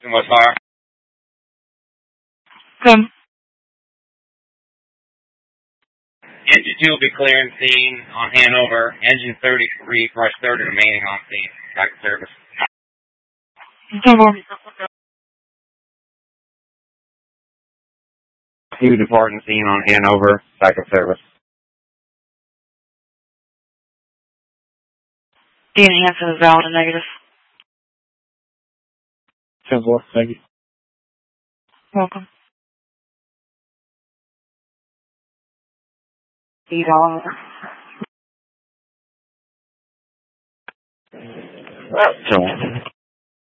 What fire? Good. Engine 2 will be clearing scene on Hanover. Engine 33, brush 30 remaining on scene. Back to service. 10-4. 2 departing scene on Hanover. Back to service. DNA answer is valid and negative. 10-4, thank you. Welcome. So.